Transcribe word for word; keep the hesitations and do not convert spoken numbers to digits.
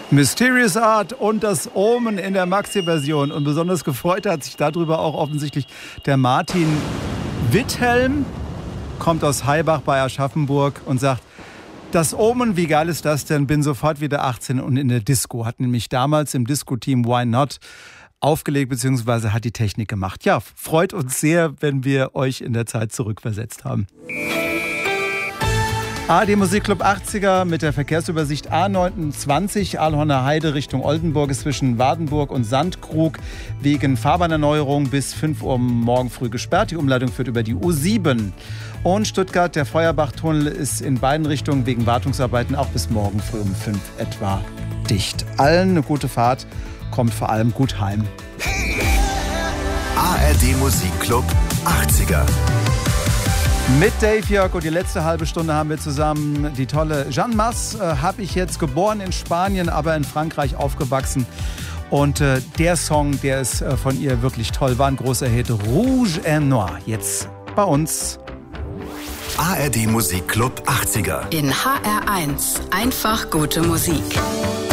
Mysterious Art und das Omen in der Maxi-Version. Und besonders gefreut hat sich darüber auch offensichtlich der Martin Witthelm, kommt aus Haibach bei Aschaffenburg und sagt, das Omen, wie geil ist das denn? Bin sofort wieder achtzehn und in der Disco. Hat nämlich damals im Disco-Team Why Not aufgelegt bzw. hat die Technik gemacht. Ja, freut uns sehr, wenn wir euch in der Zeit zurückversetzt haben. A R D Musikclub achtziger mit der Verkehrsübersicht A neunundzwanzig, Ahlhorner Heide Richtung Oldenburg ist zwischen Wardenburg und Sandkrug wegen Fahrbahnerneuerung bis fünf Uhr morgen früh gesperrt. Die Umleitung führt über die U sieben. Und Stuttgart, der Feuerbachtunnel ist in beiden Richtungen wegen Wartungsarbeiten auch bis morgen früh um fünf etwa dicht. Allen eine gute Fahrt, kommt vor allem gut heim. A R D Musikclub achtziger. Mit Dave Jörg und die letzte halbe Stunde haben wir zusammen die tolle Jeanne Mas. Äh, habe ich jetzt geboren in Spanien, aber in Frankreich aufgewachsen. Und äh, der Song, der ist äh, von ihr wirklich toll, war ein großer Hit. Rouge et Noir. Jetzt bei uns. A R D Musikclub achtziger. In H R eins. Einfach gute Musik.